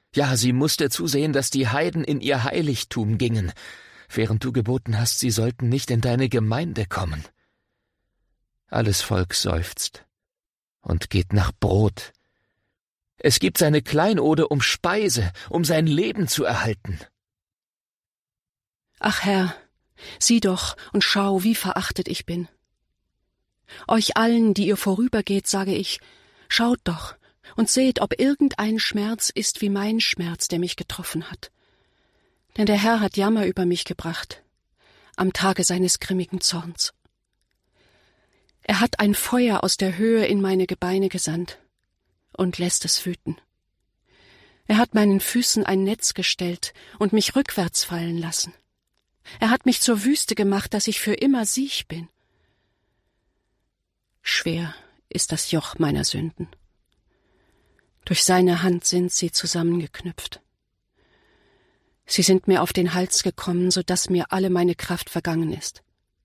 Ja, sie musste zusehen, dass die Heiden in ihr Heiligtum gingen, während du geboten hast, sie sollten nicht in deine Gemeinde kommen. Alles Volk seufzt und geht nach Brot. Es gibt seine Kleinode um Speise, um sein Leben zu erhalten. Ach Herr, sieh doch und schau, wie verachtet ich bin. Euch allen, die ihr vorübergeht, sage ich, schaut doch und seht, ob irgendein Schmerz ist wie mein Schmerz, der mich getroffen hat. Denn der Herr hat Jammer über mich gebracht, am Tage seines grimmigen Zorns. Er hat ein Feuer aus der Höhe in meine Gebeine gesandt und lässt es wüten. Er hat meinen Füßen ein Netz gestellt und mich rückwärts fallen lassen. Er hat mich zur Wüste gemacht, dass ich für immer Siech bin. Schwer ist das Joch meiner Sünden. Durch seine Hand sind sie zusammengeknüpft. Sie sind mir auf den Hals gekommen, so dass mir alle meine Kraft vergangen ist.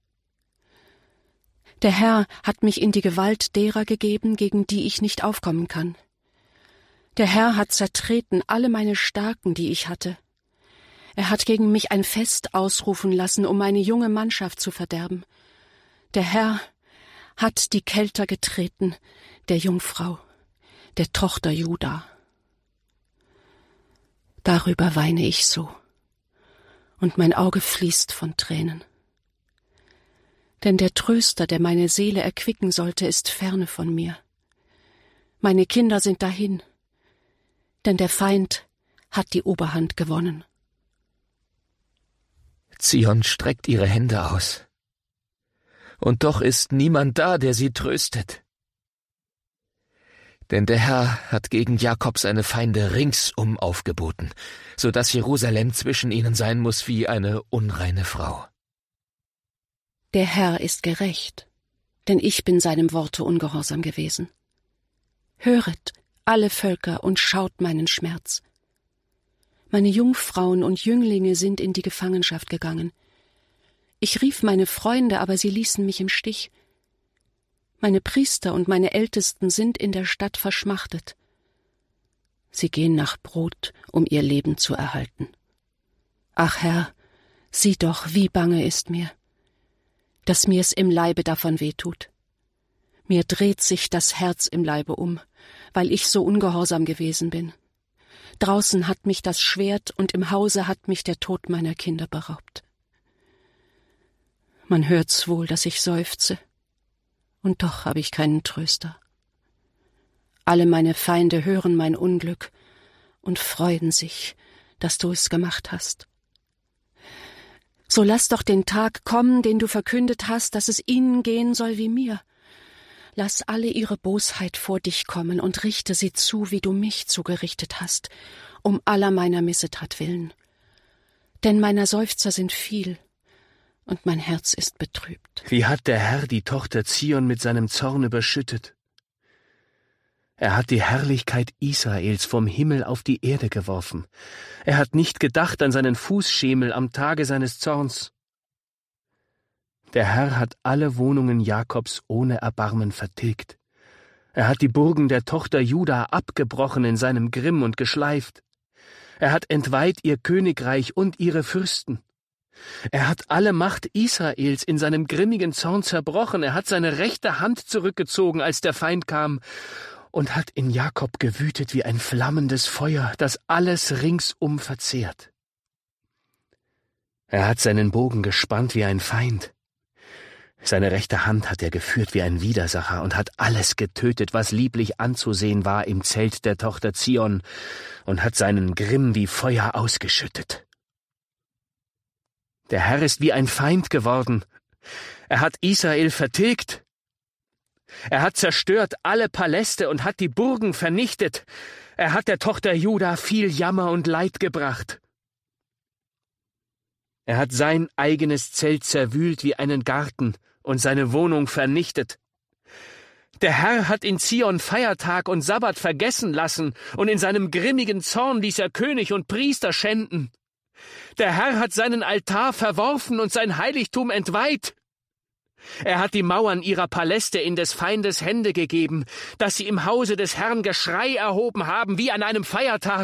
Der Herr hat mich in die Gewalt derer gegeben, gegen die ich nicht aufkommen kann. Der Herr hat zertreten alle meine Starken, die ich hatte. Er hat gegen mich ein Fest ausrufen lassen, um meine junge Mannschaft zu verderben. Der Herr hat die Kelter getreten, der Jungfrau, der Tochter Juda. Darüber weine ich so, und mein Auge fließt von Tränen. Denn der Tröster, der meine Seele erquicken sollte, ist ferne von mir. Meine Kinder sind dahin, denn der Feind hat die Oberhand gewonnen. Zion streckt ihre Hände aus. Und doch ist niemand da, der sie tröstet. Denn der Herr hat gegen Jakob seine Feinde ringsum aufgeboten, so dass Jerusalem zwischen ihnen sein muss wie eine unreine Frau. Der Herr ist gerecht, denn ich bin seinem Worte ungehorsam gewesen. Höret, alle Völker, und schaut meinen Schmerz. Meine Jungfrauen und Jünglinge sind in die Gefangenschaft gegangen. Ich rief meine Freunde, aber sie ließen mich im Stich. Meine Priester und meine Ältesten sind in der Stadt verschmachtet. Sie gehen nach Brot, um ihr Leben zu erhalten. Ach Herr, sieh doch, wie bange ist mir, dass mir's im Leibe davon wehtut. Mir dreht sich das Herz im Leibe um, weil ich so ungehorsam gewesen bin. Draußen hat mich das Schwert und im Hause hat mich der Tod meiner Kinder beraubt. Man hört's wohl, dass ich seufze, und doch habe ich keinen Tröster. Alle meine Feinde hören mein Unglück und freuen sich, dass du es gemacht hast. So lass doch den Tag kommen, den du verkündet hast, dass es ihnen gehen soll wie mir. Lass alle ihre Bosheit vor dich kommen und richte sie zu, wie du mich zugerichtet hast, um aller meiner Missetat willen. Denn meiner Seufzer sind viel, und mein Herz ist betrübt. Wie hat der Herr die Tochter Zion mit seinem Zorn überschüttet? Er hat die Herrlichkeit Israels vom Himmel auf die Erde geworfen. Er hat nicht gedacht an seinen Fußschemel am Tage seines Zorns. Der Herr hat alle Wohnungen Jakobs ohne Erbarmen vertilgt. Er hat die Burgen der Tochter Juda abgebrochen in seinem Grimm und geschleift. Er hat entweiht ihr Königreich und ihre Fürsten. Er hat alle Macht Israels in seinem grimmigen Zorn zerbrochen. Er hat seine rechte Hand zurückgezogen, als der Feind kam, und hat in Jakob gewütet wie ein flammendes Feuer, das alles ringsum verzehrt. Er hat seinen Bogen gespannt wie ein Feind. Seine rechte Hand hat er geführt wie ein Widersacher und hat alles getötet, was lieblich anzusehen war im Zelt der Tochter Zion, und hat seinen Grimm wie Feuer ausgeschüttet. Der Herr ist wie ein Feind geworden. Er hat Israel vertilgt. Er hat zerstört alle Paläste und hat die Burgen vernichtet. Er hat der Tochter Juda viel Jammer und Leid gebracht. Er hat sein eigenes Zelt zerwühlt wie einen Garten und seine Wohnung vernichtet. Der Herr hat in Zion Feiertag und Sabbat vergessen lassen, und in seinem grimmigen Zorn ließ er König und Priester schänden. Der Herr hat seinen Altar verworfen und sein Heiligtum entweiht. Er hat die Mauern ihrer Paläste in des Feindes Hände gegeben, dass sie im Hause des Herrn Geschrei erhoben haben wie an einem Feiertag.